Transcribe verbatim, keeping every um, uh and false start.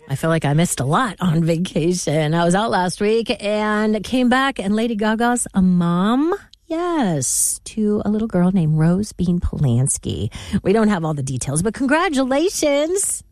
I feel like I missed a lot on vacation. I was out last week and came back, and Lady Gaga's a mom. Yes, to a little girl named Rose Bean Polanski. We don't have all the details, but congratulations.